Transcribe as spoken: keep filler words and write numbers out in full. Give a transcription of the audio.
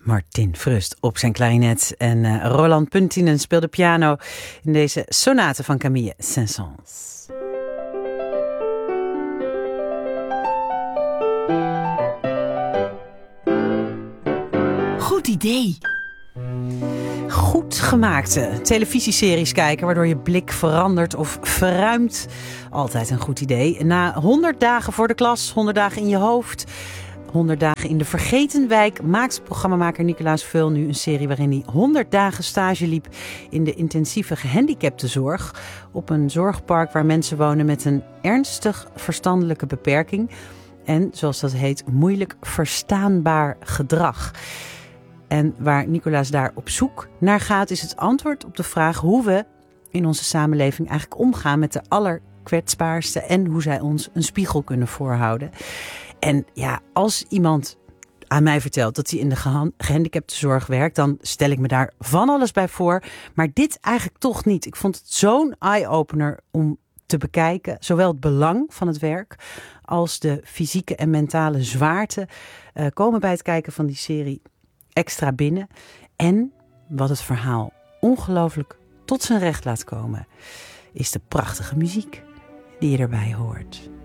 Martin Frust op zijn klarinet en uh, Roland Puntinen speelde piano in deze sonate van Camille Saint-Saëns. Goed idee. Goed gemaakte televisieseries kijken waardoor je blik verandert of verruimt. Altijd een goed idee. Na honderd dagen voor de klas, honderd dagen in je hoofd, honderd dagen in de Vergetenwijk maakt programmamaker Nicolaas Veul nu een serie waarin hij honderd dagen stage liep in de intensieve gehandicaptenzorg op een zorgpark waar mensen wonen met een ernstig verstandelijke beperking en, zoals dat heet, moeilijk verstaanbaar gedrag. En waar Nicolaas daar op zoek naar gaat, is het antwoord op de vraag hoe we in onze samenleving eigenlijk omgaan met de allerkwetsbaarste en hoe zij ons een spiegel kunnen voorhouden. En ja, als iemand aan mij vertelt dat hij in de gehandicaptenzorg werkt, dan stel ik me daar van alles bij voor. Maar dit eigenlijk toch niet. Ik vond het zo'n eye-opener om te bekijken. Zowel het belang van het werk als de fysieke en mentale zwaarte uh, komen bij het kijken van die serie extra binnen. En wat het verhaal ongelooflijk tot zijn recht laat komen, is de prachtige muziek die je erbij hoort.